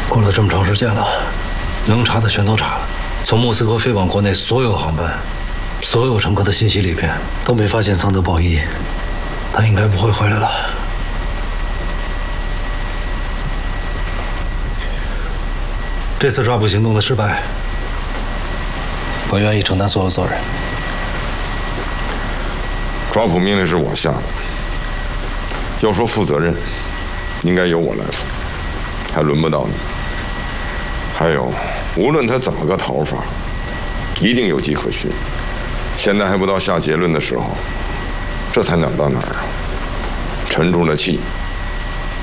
过了这么长时间了，能查的全都查了，从莫斯科飞往国内所有航班、所有乘客的信息里边都没发现桑德鲍伊，他应该不会回来了。这次抓捕行动的失败，我愿意承担所有责任。 抓捕命令是我下的，要说负责任，应该由我来负，还轮不到你。还有，无论他怎么个逃法，一定有迹可循。现在还不到下结论的时候，这才哪儿到哪儿啊？沉住了气。